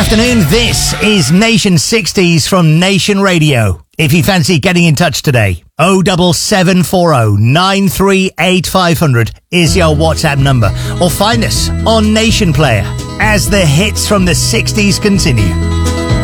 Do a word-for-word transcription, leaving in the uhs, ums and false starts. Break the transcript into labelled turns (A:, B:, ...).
A: afternoon. This is Nation sixties from Nation Radio. If you fancy getting in touch today, oh seven seven four oh nine three eight five hundred is your WhatsApp number. Or find us on Nation Player as the hits from the sixties continue.